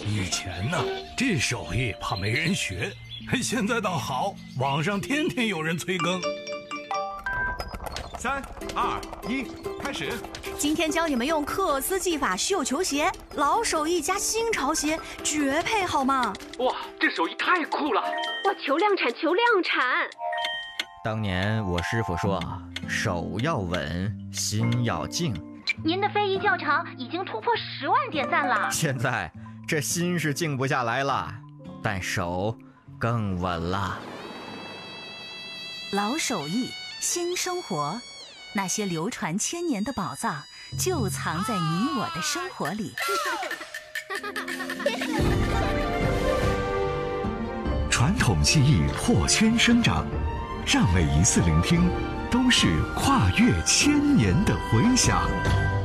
以前呢，这手艺怕没人学，现在倒好，网上天天有人催更。 3、2、1，开始！ 今天教你们用克斯技法绣球鞋，老手艺加新潮鞋，绝配好吗？ 哇，这手艺太酷了！ 哇，求量产，求量产！ 当年我师傅说，手要稳，心要静。 您的非遗教程已经突破10万点赞了。 现在这心是静不下来了，但手更稳了。 老手艺，新生活，那些流传千年的宝藏，就藏在你我的生活里。 传统技艺破圈生长，让每一次聆听都是跨越千年的回响。